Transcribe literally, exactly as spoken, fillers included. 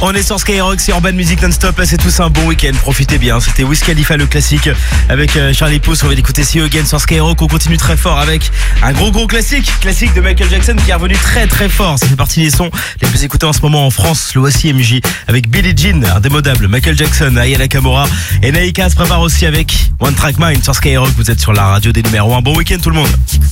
On est sur Skyrock, c'est Urban Music non-stop. Là, c'est tous un bon week-end. Profitez bien. C'était Wiz Khalifa, le classique, avec euh, Charlie Puth. On va l'écouter See You Again sur Skyrock. On continue très fort avec un gros gros classique. Classique de Michael Jackson qui est revenu très très fort. Ça fait partie des sons les plus écoutés en ce moment en France. Le voici M J avec Billie Jean, indémodable. Michael Jackson, Aya Nakamura et Naika se prépare aussi avec One Track Mind sur Skyrock. Vous êtes sur la radio des numéros un. Bon week-end tout le monde.